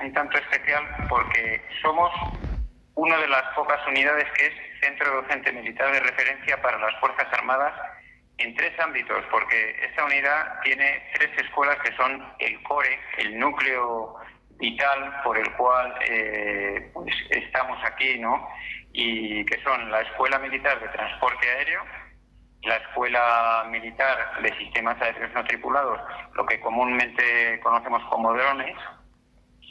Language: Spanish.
un tanto especial porque somos una de las pocas unidades que es centro docente militar de referencia para las Fuerzas Armadas en 3 ámbitos, porque esta unidad tiene 3 escuelas que son el core, el núcleo vital por el cual pues estamos aquí, ¿no? Y que son la Escuela Militar de Transporte Aéreo, la Escuela Militar de Sistemas Aéreos No Tripulados, lo que comúnmente conocemos como drones,